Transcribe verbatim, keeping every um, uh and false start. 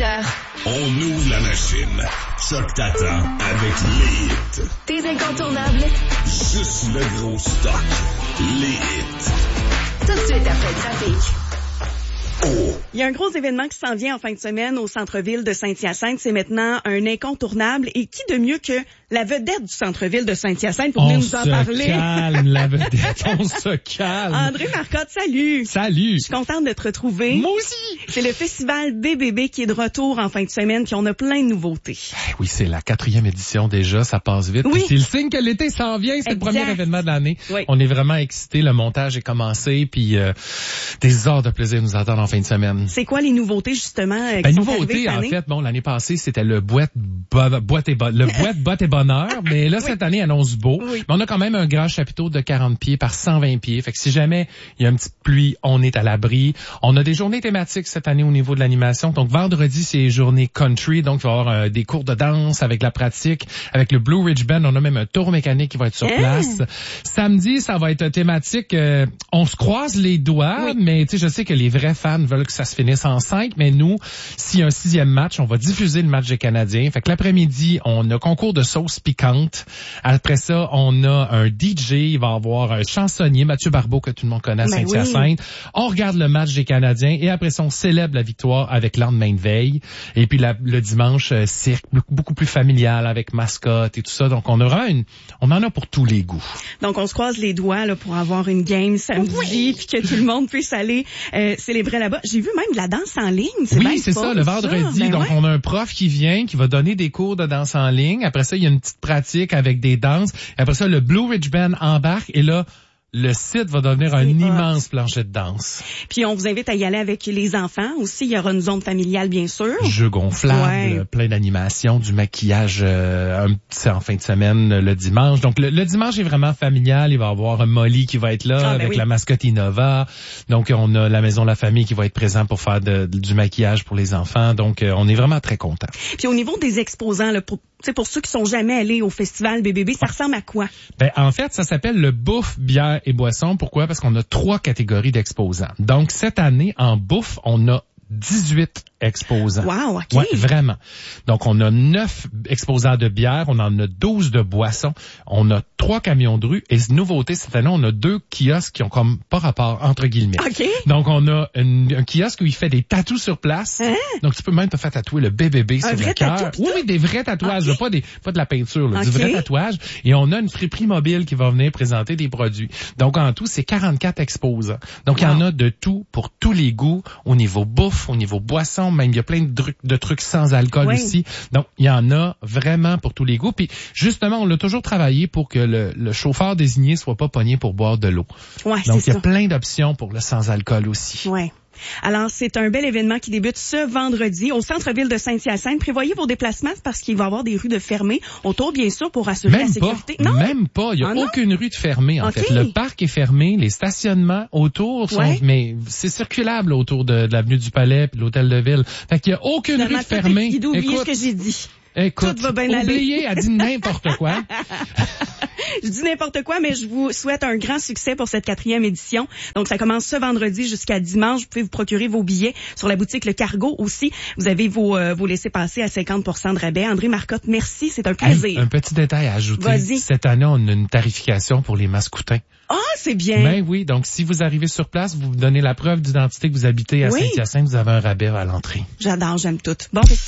heures. On ouvre la machine. Choc t'attend avec les hits. Tes incontournables. Juste le gros stock. Les hits. Tout de suite après le trafic. Oh. Il y a un gros événement qui s'en vient en fin de semaine au centre-ville de Saint-Hyacinthe. C'est maintenant un incontournable. Et qui de mieux que la vedette du centre-ville de Saint-Hyacinthe pour venir nous en parler? On se calme, la vedette, on se calme. André Marcotte, salut. Salut. Je suis contente de te retrouver. Moi aussi. C'est le festival B B B qui est de retour en fin de semaine, puis on a plein de nouveautés. Oui, c'est la quatrième édition déjà, ça passe vite. Oui. C'est le signe que l'été s'en vient, c'est Exact. le premier événement de l'année. Oui. On est vraiment excités, le montage est commencé, puis euh, des heures de plaisir nous attendent en fin de semaine. C'est quoi les nouveautés, justement, euh, qui Ben, sont nouveauté, arrivées cette en année? fait, bon, l'année passée, c'était le boîte, bo- boîte et bo- le boîte, boîte et bonheur, mais là, Oui. cette année, annonce beau. Oui. Mais on a quand même un grand chapiteau de quarante pieds par cent vingt pieds. Fait que si jamais il y a une petite pluie, on est à l'abri. On a des journées thématiques cette année au niveau de l'animation. Donc, vendredi, c'est journée country. Donc, il va y avoir euh, des cours de danse avec la pratique. Avec le Blue Ridge Band, on a même un tour mécanique qui va être sur Hein? place. Samedi, ça va être thématique. euh, on se croise les doigts, Oui. mais tu sais, je sais que les vrais fans veulent que ça se finisse en cinq, mais nous, s'il y a un sixième match, on va diffuser le match des Canadiens. Fait que l'après-midi, on a concours de sauce piquante. Après ça, on a un D J, il va y avoir un chansonnier, Mathieu Barbeau, que tout le monde connaît à Ben Saint-Hyacinthe. On regarde le match des Canadiens et après ça, on célèbre la victoire avec lendemain de veille. Et puis la- le dimanche, euh, cirque, beaucoup, beaucoup plus familial avec mascotte et tout ça. Donc on aura une, on en a pour tous les goûts. Donc, on se croise les doigts là, pour avoir une game samedi, puis que tout le monde puisse aller euh, célébrer là-bas. J'ai vu même de la danse en ligne. C'est bien Oui, c'est fun, ça, le vendredi. Ben donc, ouais. on a un prof qui vient, qui va donner des cours de danse en ligne. Après ça, il y a une petite pratique avec des danses. Après ça, le Blue Ridge Band embarque et là, le site va devenir un C'est hot. immense plancher de danse. Puis on vous invite à y aller avec les enfants aussi. Il y aura une zone familiale, bien sûr. Jeux gonflables, Ouais. euh, plein d'animations, du maquillage euh, un- c'est en fin de semaine, euh, le dimanche. Donc, le, le dimanche est vraiment familial. Il va y avoir Molly qui va être là Ah, ben avec oui. la mascotte Innova. Donc, on a la maison La Famille qui va être présent pour faire de- du maquillage pour les enfants. Donc, euh, on est vraiment très contents. Puis au niveau des exposants, là, pour, tu sais, pour ceux qui sont jamais allés au festival B B B, ça ressemble à quoi? Ben, en fait, ça s'appelle le bouffe, bière et boisson. Pourquoi? Parce qu'on a trois catégories d'exposants. Donc, cette année, en bouffe, on a dix-huit exposants. Wow, OK. Ouais, vraiment. Donc, on a neuf exposants de bière, on en a douze de boissons, on a trois camions de rue, et nouveauté, cette année, on a deux kiosques qui ont comme pas rapport, entre guillemets. OK. Donc, on a une- un kiosque où il fait des tatous sur place. Hein? Donc, tu peux même te faire tatouer le B B B sur vrai le cœur. tatou, Oui, oui, des vrais tatouages, OK. là, pas des, pas de la peinture, là, OK. du vrai tatouage. Et on a une friperie mobile qui va venir présenter des produits. Donc, en tout, c'est quarante-quatre exposants. Donc, il y en Wow. a de tout pour tous les goûts, au niveau bouffe, au niveau boisson, même il y a plein de trucs, de trucs sans alcool Oui. aussi. Donc, il y en a vraiment pour tous les goûts. Puis, justement, on l'a toujours travaillé pour que le, le chauffeur désigné soit pas pogné pour boire de l'eau. Ouais, Donc, c'est il y ça. a plein d'options pour le sans-alcool aussi. Ouais. Alors, c'est un bel événement qui débute ce vendredi au centre-ville de Saint-Hyacinthe. Prévoyez vos déplacements parce qu'il va y avoir des rues de fermées autour, bien sûr, pour assurer Même la pas, sécurité. Non? même pas. Il y a Ah non? aucune rue de fermée, en OK. fait. Le parc est fermé, les stationnements autour sont, Ouais. mais c'est circulable autour de, de l'avenue du Palais puis de l'hôtel de ville. Fait qu'il y a aucune Finalement, rue de tout est fermée. fini d'oublier Écoute, ce que j'ai dit. écoute, tout va bien aller. oubliez, elle dit n'importe quoi. Je dis n'importe quoi, mais je vous souhaite un grand succès pour cette quatrième édition. Donc, ça commence ce vendredi jusqu'à dimanche. Vous pouvez vous procurer vos billets sur la boutique Le Cargo aussi. Vous avez vos, euh, vos laissez-passer à cinquante pour cent de rabais. André Marcotte, merci. C'est un plaisir. Hey, un petit détail à ajouter. Vas-y. Cette année, on a une tarification pour les mascoutins. Ah, c'est bien. Ben oui, donc si vous arrivez sur place, vous donnez la preuve d'identité que vous habitez à Oui. Saint-Hyacinthe, vous avez un rabais à l'entrée. J'adore, j'aime tout. Bon,